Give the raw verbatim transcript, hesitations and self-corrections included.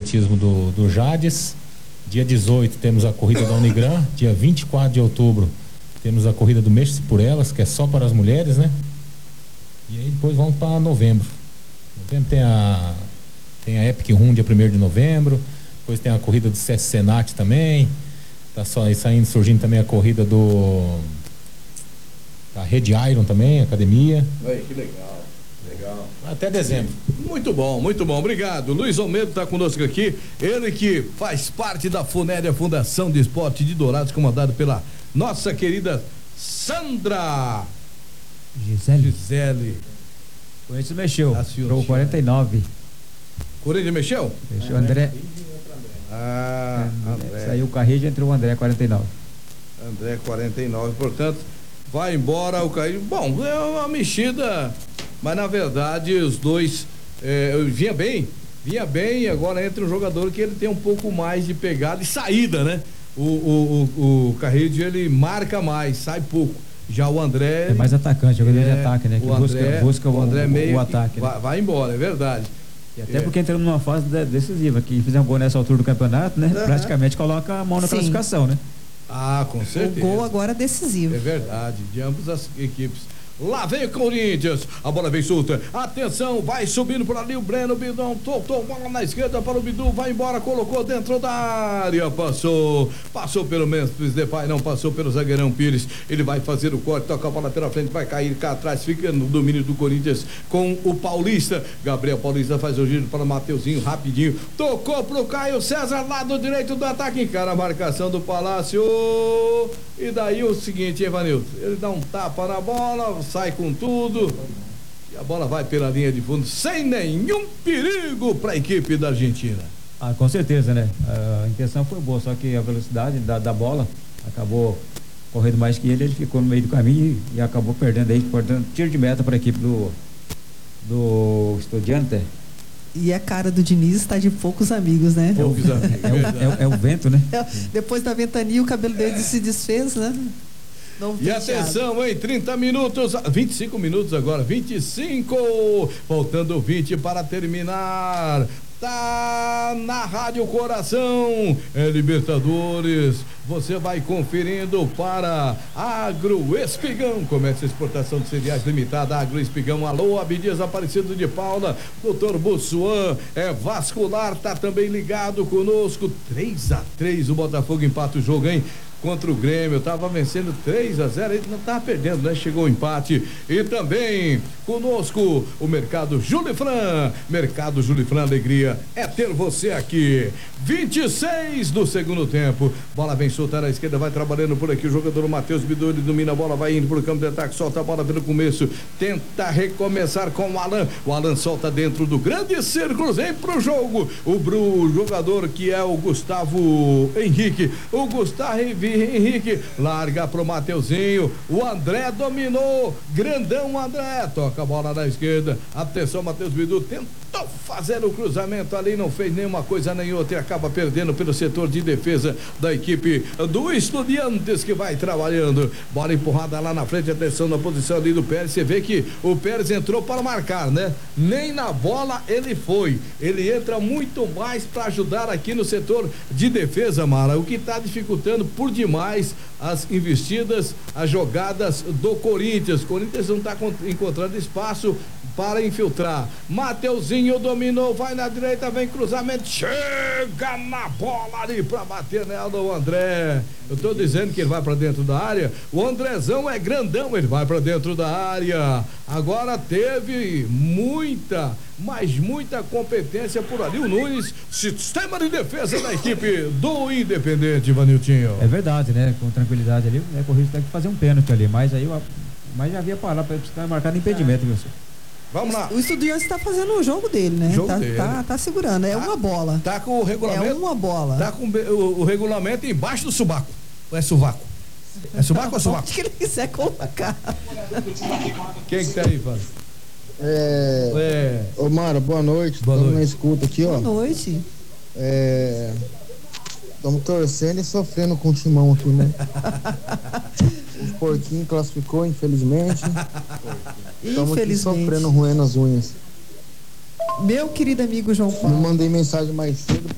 atletismo do, do Jades. Dia dezoito temos a corrida da Unigran. Dia vinte e quatro de outubro temos a corrida do Mexe-se por Elas, que é só para as mulheres, né? E aí depois vamos para novembro. Novembro tem a, tem a Epic Run dia primeiro de novembro. Depois tem a corrida do C S Senat também. Tá só saindo, surgindo também a corrida do da Rede Iron também, academia. Aí, que legal, legal. Até dezembro. Muito bom, muito bom, obrigado. Luiz Almeida está conosco aqui, ele que faz parte da Funéria Fundação de Esporte de Dourados, comandado pela nossa querida Sandra Gisele. Gisele. O Corinthians mexeu, pro quarenta e nove. Corinthians mexeu? Mexeu, André. Ah, André. Saiu o Carrilho e entrou o André, quarenta e nove. André, quarenta e nove, portanto, vai embora o Carrilho. Bom, é uma mexida, mas na verdade os dois é, vinha bem, vinha bem, e agora entra um jogador que ele tem um pouco mais de pegada e saída, né? O, o, o, o Carrilho, ele marca mais, sai pouco. Já o André. É mais atacante, jogador é, de ataque, né? Que o busca, André, busca o, o, André meio o ataque. Vai, né? vai embora, é verdade. E até é. porque entrando numa fase de, decisiva, que fizer um gol nessa altura do campeonato, né? Uhum. Praticamente coloca a mão na Sim. classificação, né? Ah, com certeza. O gol agora é decisivo. É verdade, de ambas as equipes. Lá vem o Corinthians, a bola vem solta, atenção, vai subindo por ali o Breno, Bidão, soltou, bola na esquerda para o Bidu, vai embora, colocou dentro da área, passou, passou pelo Memphis Depay, não passou pelo zagueirão Pires, ele vai fazer o corte, toca a bola pela frente, vai cair cá atrás, fica no domínio do Corinthians com o Paulista, Gabriel Paulista faz o giro para o Mateuzinho, rapidinho, tocou pro Caio César, lado direito do ataque, encara a marcação do Palácio, e daí o seguinte, Evanildo, ele dá um tapa na bola, sai com tudo e a bola vai pela linha de fundo sem nenhum perigo para a equipe da Argentina. Ah, com certeza, né? A intenção foi boa, só que a velocidade da, da bola acabou correndo mais que ele, ele ficou no meio do caminho e, e acabou perdendo aí, portanto, tiro de meta para a equipe do do Estudiante. E a cara do Diniz está de poucos amigos, né? Poucos amigos. É, o, é, é o vento, né? É, depois da ventania o cabelo dele se desfez, né? Não e atenção, em trinta minutos, vinte e cinco minutos agora, vinte e cinco, faltando vinte para terminar. Tá na Rádio Coração, é Libertadores, você vai conferindo para Agro Espigão, comércio e exportação de cereais limitada, Agro Espigão, alô, Abdias Aparecido de Paula, doutor Bussuan, é vascular, tá também ligado conosco, três a três, o Botafogo empata o jogo, hein? Contra o Grêmio, tava vencendo três a zero, ele não tava perdendo, né? Chegou o empate. E também conosco o Mercado Julifran. Mercado Julifran, alegria é ter você aqui. vinte e seis do segundo tempo. Bola vem soltar à esquerda, vai trabalhando por aqui o jogador Matheus Bidu, ele domina a bola, vai indo pro campo de ataque, solta a bola pelo começo, tenta recomeçar com o Alan. O Alan solta dentro do grande círculo, vem pro jogo. O Bru, jogador que é o Gustavo Henrique. O Gustavo Henrique larga pro Mateuzinho, o André dominou, grandão André, toca a bola na esquerda, atenção Matheus Bidu, tentou fazer o cruzamento ali, não fez nenhuma coisa nem outra e acaba perdendo pelo setor de defesa da equipe do Estudiantes que vai trabalhando, bola empurrada lá na frente, atenção na posição ali do Pérez, você vê que o Pérez entrou para marcar, né? Nem na bola ele foi, ele entra muito mais para ajudar aqui no setor de defesa, Mara, o que está dificultando por demais as investidas, as jogadas do Corinthians. Corinthians não está encontrando espaço para infiltrar. Mateuzinho dominou, vai na direita, vem cruzamento, chega na bola ali para bater nela o André. Eu tô dizendo que ele vai para dentro da área. O Andrezão é grandão, ele vai para dentro da área. Agora teve muita, mas muita competência por ali. O Nunes, sistema de defesa da equipe do Independente, Vaniltinho. É verdade, né? Com tranquilidade ali, né? O Corinthians tem que fazer um pênalti ali, mas aí eu, mas já havia parado para ele marcar impedimento, viu? Vamos lá. O Estudiantes está fazendo o jogo dele, né? Jogo tá, dele. Tá, tá segurando, é tá, uma bola. Tá com o regulamento. É uma bola. Tá com o, o regulamento embaixo do subaco. Ou é sovaco? É subaco ou sovaco? Onde que ele quiser colocar. Quem que tá aí, Fábio? É. É. Ô, Mara, boa noite. Boa Estamos noite. na escuta aqui, ó. Boa noite. É. Estamos torcendo e sofrendo com o timão aqui, né? O porquinho classificou, infelizmente. Estamos aqui sofrendo, roendo as unhas. Meu querido amigo João Paulo. Não mandei mensagem mais cedo.